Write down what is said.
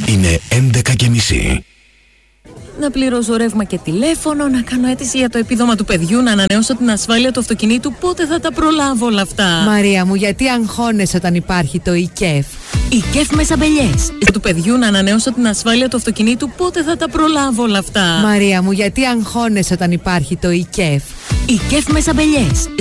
Είναι 11:30. Να πληρώσω ρεύμα και τηλέφωνο, να κάνω αίτηση για το επίδομα του παιδιού, να ανανεώσω την ασφάλεια του αυτοκινήτου. Πότε θα τα προλάβω όλα αυτά? Μαρία μου, γιατί αγχώνεσαι όταν υπάρχει το ΙΚΕΦ? ΙΚΕΦ με σαμπελιές. Του παιδιού να ανανεώσω την ασφάλεια του αυτοκινήτου. Πότε θα τα προλάβω όλα αυτά? Μαρία μου, γιατί αγχώνεσαι όταν υπάρχει το ΙΚΕΦ? ΙΚΕΦ με σαμπελιές.